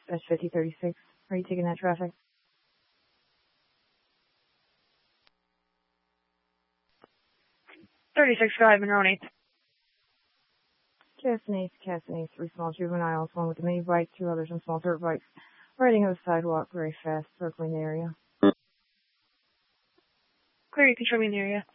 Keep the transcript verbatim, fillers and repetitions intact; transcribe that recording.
That's fifty thirty-six. Are you taking that traffic? thirty-six, go ahead, Monroe eighth. Casson Casson three small juveniles, one with a mini bike, two others on small dirt bikes, riding on the sidewalk very fast, circling the area. Clear, you can show me in the area.